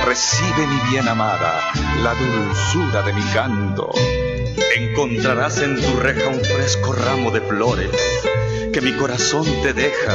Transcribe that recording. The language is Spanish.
recibe mi bien amada la dulzura de mi canto. Encontrarás en tu reja un fresco ramo de flores que mi corazón te deja